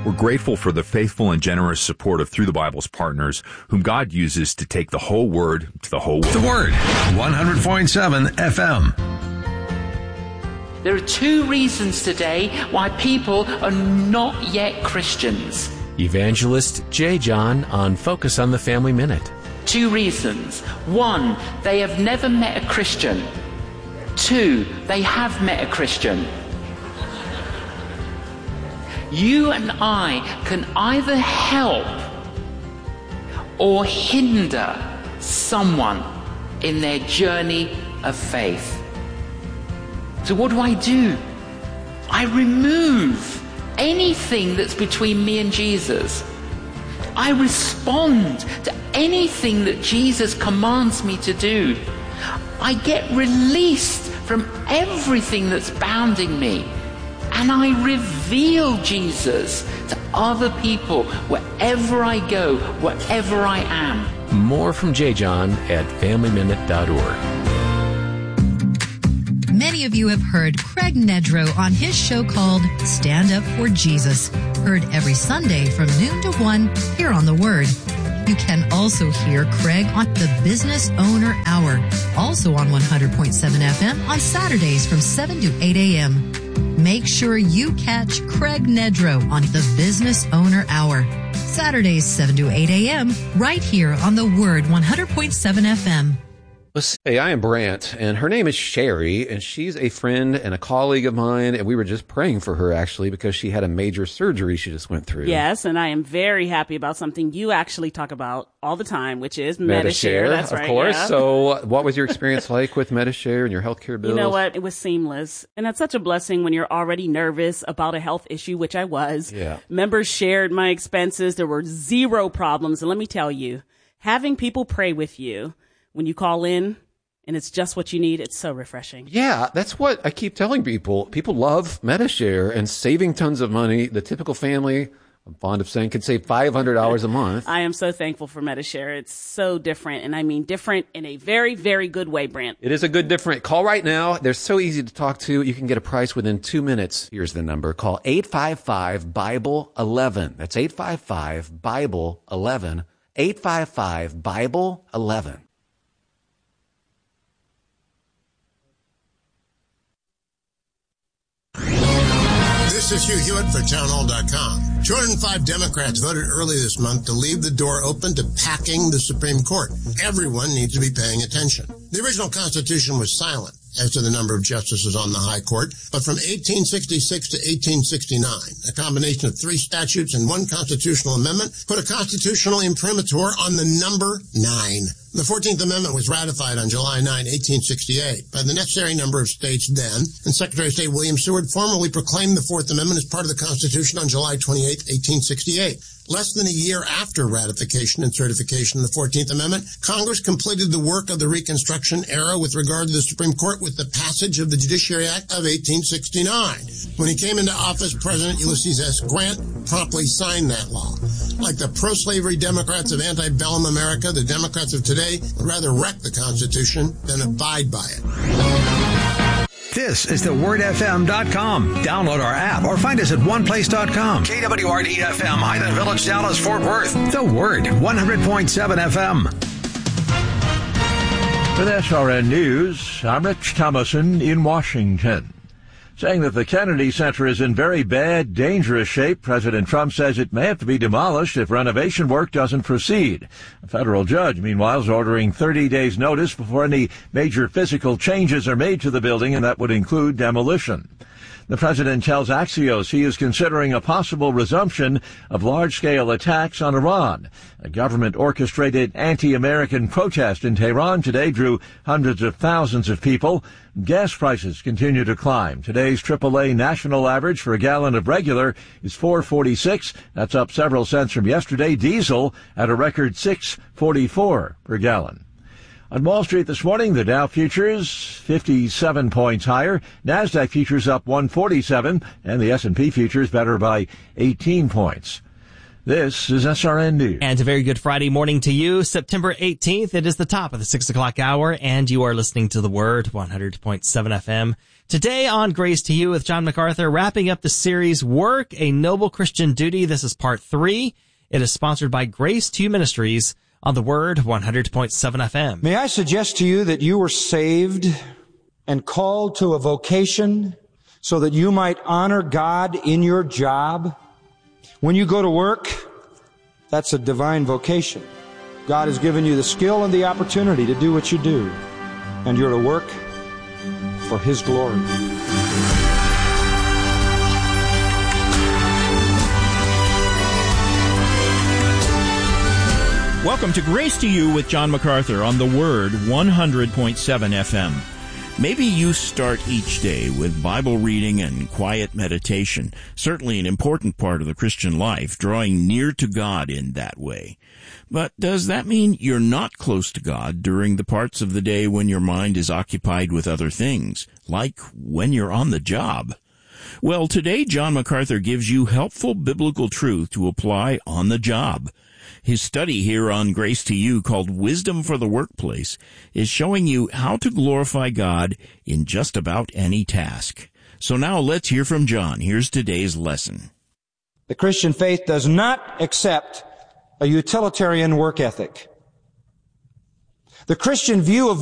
We're grateful for the faithful and generous support of Through the Bible's partners, whom God uses to take the whole Word to the whole world. The Word, 100.7 FM. There are two reasons today why people are not yet Christians. Evangelist J. John on Focus on the Family Minute. Two reasons. One, they have never met a Christian. Two, they have met a Christian. You and I can either help or hinder someone in their journey of faith. So what do? I remove anything that's between me and Jesus. I respond to anything that Jesus commands me to do. I get released from everything that's bounding me. And I reveal Jesus to other people wherever I go, wherever I am. More from J. John at FamilyMinute.org. Many of you have heard Craig Nedrow on his show called Stand Up for Jesus, heard every Sunday from noon to 1 here on The Word. You can also hear Craig on the Business Owner Hour, also on 100.7 FM on Saturdays from 7 to 8 a.m. Make sure you catch Craig Nedrow on the Business Owner Hour, Saturdays 7 to 8 a.m. right here on The Word 100.7 FM. Hey, I am Brant, and her name is Sherry, and she's a friend and a colleague of mine, and we were just praying for her, actually, because she had a major surgery she just went through. Yes, and I am very happy about something you actually talk about all the time, which is Medi-Share. That's right. Of course. Yeah. So what was your experience like with Medi-Share and your healthcare bills? You know what? It was seamless. And that's such a blessing when you're already nervous about a health issue, which I was. Yeah. Members shared my expenses. There were zero problems. And let me tell you, having people pray with you when you call in, and it's just what you need, it's so refreshing. Yeah, that's what I keep telling people. People love Medi-Share and saving tons of money. The typical family, I'm fond of saying, can save $500 a month. I am so thankful for Medi-Share. It's so different, and I mean different in a very, very good way, Brant. It is a good different. Call right now. They're so easy to talk to. You can get a price within 2 minutes. Here's the number. Call 855-BIBLE-11. That's 855-BIBLE-11. 855-BIBLE-11. This is Hugh Hewitt for townhall.com. 205 Democrats voted early this month to leave the door open to packing the Supreme Court. Everyone needs to be paying attention. The original Constitution was silent as to the number of justices on the High Court, but from 1866 to 1869, a combination of 3 statutes and 1 constitutional amendment put a constitutional imprimatur on the number 9. The 14th Amendment was ratified on July 9, 1868 by the necessary number of states then, and Secretary of State William Seward formally proclaimed the 4th Amendment as part of the Constitution on July 28, 1868. Less than a year after ratification and certification of the 14th Amendment, Congress completed the work of the Reconstruction era with regard to the Supreme Court with the passage of the Judiciary Act of 1869. When he came into office, President Ulysses S. Grant promptly signed that law. Like the pro-slavery Democrats of antebellum America, the Democrats of today would rather wreck the Constitution than abide by it. This is thewordfm.com. Download our app or find us at oneplace.com. KWRD-FM, Highland Village, Dallas, Fort Worth. The Word, 100.7 FM. With SRN News, I'm Rich Thomason in Washington. Saying that the Kennedy Center is in very bad, dangerous shape, President Trump says it may have to be demolished if renovation work doesn't proceed. A federal judge, meanwhile, is ordering 30 days' notice before any major physical changes are made to the building, and that would include demolition. The president tells Axios he is considering a possible resumption of large-scale attacks on Iran. A government-orchestrated anti-American protest in Tehran today drew hundreds of thousands of people. Gas prices continue to climb. Today's AAA national average for a gallon of regular is $4.46. That's up several cents from yesterday. Diesel at a record $6.44 per gallon. On Wall Street this morning, the Dow futures 57 points higher, NASDAQ futures up 147, and the S&P futures better by 18 points. This is SRN News. And a very good Friday morning to you. September 18th, it is the top of the 6 o'clock hour, and you are listening to The Word, 100.7 FM. Today on Grace to You with John MacArthur, wrapping up the series Work, a Noble Christian Duty. This is part 3. It is sponsored by Grace to You Ministries on the Word 100.7 FM. May I suggest to you that you were saved and called to a vocation so that you might honor God in your job? When you go to work, that's a divine vocation. God has given you the skill and the opportunity to do what you do, and you're to work for His glory. Welcome to Grace to You with John MacArthur on the Word 100.7 FM. Maybe you start each day with Bible reading and quiet meditation, certainly an important part of the Christian life, drawing near to God in that way. But does that mean you're not close to God during the parts of the day when your mind is occupied with other things, like when you're on the job? Well, today John MacArthur gives you helpful biblical truth to apply on the job. His study here on Grace to You, called Wisdom for the Workplace, is showing you how to glorify God in just about any task. So now let's hear from John. Here's today's lesson. The Christian faith does not accept a utilitarian work ethic. The Christian view of